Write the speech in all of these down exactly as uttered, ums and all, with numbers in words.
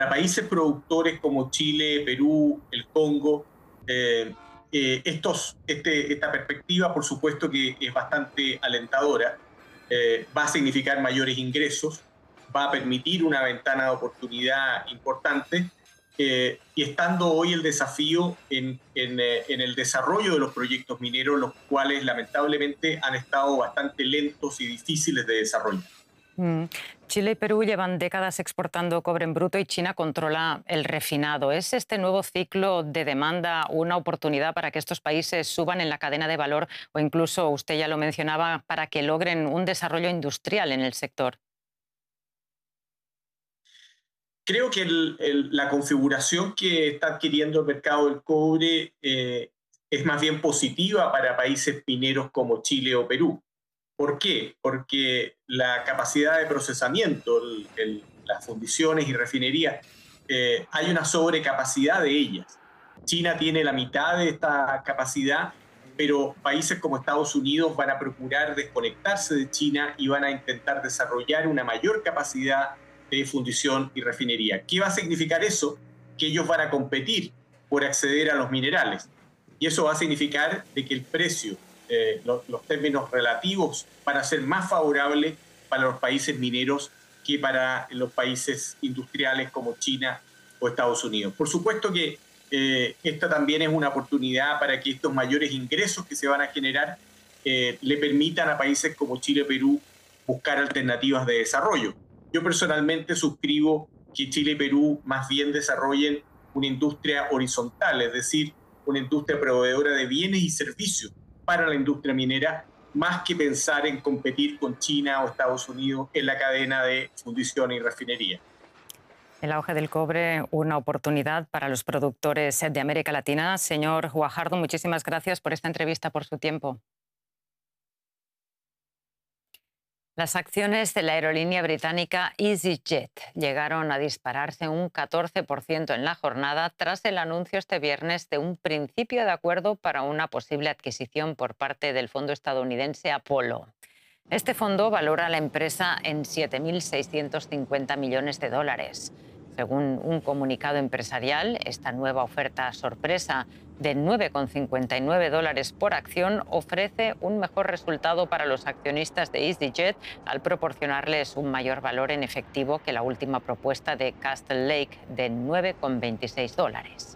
Para países productores como Chile, Perú, el Congo, eh, eh, estos, este, esta perspectiva, por supuesto que es bastante alentadora. Eh, va a significar mayores ingresos, va a permitir una ventana de oportunidad importante, eh, y estando hoy el desafío en, en, eh, en el desarrollo de los proyectos mineros, los cuales lamentablemente han estado bastante lentos y difíciles de desarrollar. Mm. Chile y Perú llevan décadas exportando cobre en bruto y China controla el refinado. ¿Es este nuevo ciclo de demanda una oportunidad para que estos países suban en la cadena de valor o incluso, usted ya lo mencionaba, para que logren un desarrollo industrial en el sector? Creo que el, el, la configuración que está adquiriendo el mercado del cobre eh, es más bien positiva para países mineros como Chile o Perú. ¿Por qué? Porque la capacidad de procesamiento, el, el, las fundiciones y refinerías, eh, hay una sobrecapacidad de ellas. China tiene la mitad de esta capacidad, pero países como Estados Unidos van a procurar desconectarse de China y van a intentar desarrollar una mayor capacidad de fundición y refinería. ¿Qué va a significar eso? Que ellos van a competir por acceder a los minerales. Y eso va a significar de que el precio, eh, los, los términos relativos, van a ser más favorables para los países mineros que para los países industriales como China o Estados Unidos. Por supuesto que eh, esta también es una oportunidad para que estos mayores ingresos que se van a generar eh, le permitan a países como Chile o Perú buscar alternativas de desarrollo. Yo personalmente suscribo que Chile y Perú más bien desarrollen una industria horizontal, es decir, una industria proveedora de bienes y servicios para la industria minera, más que pensar en competir con China o Estados Unidos en la cadena de fundición y refinería. El auge del cobre, una oportunidad para los productores de América Latina. Señor Guajardo, muchísimas gracias por esta entrevista, por su tiempo. Las acciones de la aerolínea británica EasyJet llegaron a dispararse un catorce por ciento en la jornada tras el anuncio este viernes de un principio de acuerdo para una posible adquisición por parte del fondo estadounidense Apollo. Este fondo valora a la empresa en siete mil seiscientos cincuenta millones de dólares. Según un comunicado empresarial, esta nueva oferta sorpresa de nueve con cincuenta y nueve dólares por acción ofrece un mejor resultado para los accionistas de EasyJet al proporcionarles un mayor valor en efectivo que la última propuesta de Castle Lake de nueve con veintiséis dólares.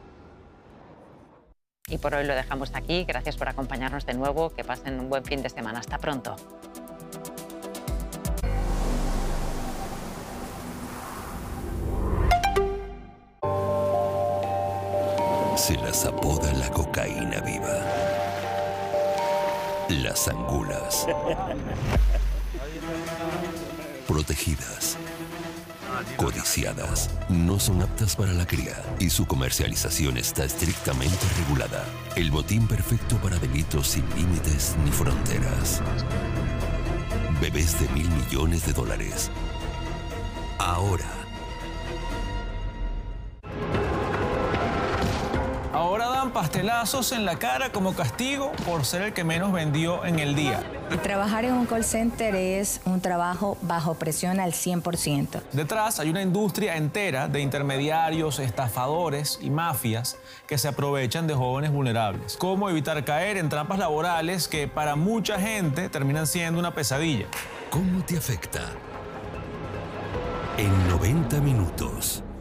Y por hoy lo dejamos aquí. Gracias por acompañarnos de nuevo. Que pasen un buen fin de semana. Hasta pronto. Se las apoda la cocaína viva. Las angulas. Protegidas. Codiciadas. No son aptas para la cría y su comercialización está estrictamente regulada. El botín perfecto para delitos sin límites ni fronteras. Bebés de mil millones de dólares. Ahora. Ahora dan pastelazos en la cara como castigo por ser el que menos vendió en el día. Trabajar en un call center es un trabajo bajo presión al cien por ciento. Detrás hay una industria entera de intermediarios, estafadores y mafias que se aprovechan de jóvenes vulnerables. ¿Cómo evitar caer en trampas laborales que para mucha gente terminan siendo una pesadilla? ¿Cómo te afecta? En noventa minutos.